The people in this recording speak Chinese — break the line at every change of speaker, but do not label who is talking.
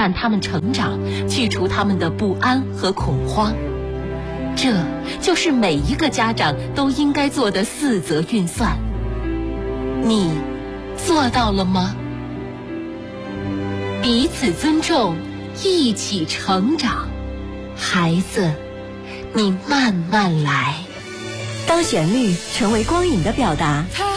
伴他们成长，去除他们的不安和恐慌。这就是每一个家长都应该做的4则运算。你做到了吗？彼此尊重，一起成长。孩子，你慢慢来。
当旋律成为光影的表达，